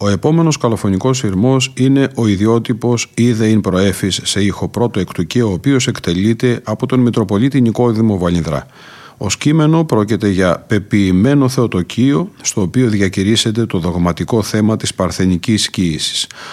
Ο επόμενος καλοφωνικός σειρμός είναι ο ιδιότυπος «Είδε ειν προέφης» σε ήχο πρώτο εκτουκέ, ο οποίος εκτελείται από τον Μητροπολίτη Νικόδημο Βαλινδρά. Ως κείμενο πρόκειται για πεποιημένο θεοτοκείο, στο οποίο διακηρύσσεται το δογματικό θέμα της παρθενικής κοίησης.